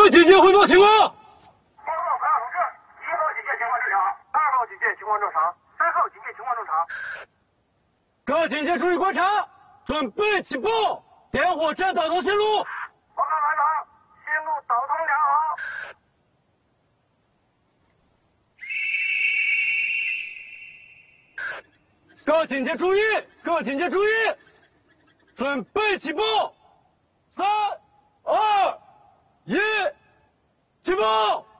各警戒汇报情况。 报告排长同志，1号警戒情况正常，2号警戒情况正常，3号警戒情况正常。 各警戒注意观察，准备起步，点火站导通线路。 报告排长，线路导通良好。 各警戒注意，各警戒注意，准备起步，3、2、1，起步。